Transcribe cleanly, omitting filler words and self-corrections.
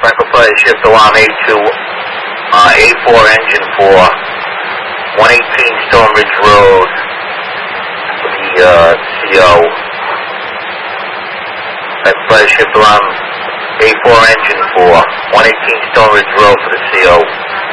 Franklin Fire Shift Alarm A2, A4 engine for 118 Stone Ridge Road for the CO. Franklin Fire Shift Alarm A4 engine for 118 Stone Ridge Road for the CO.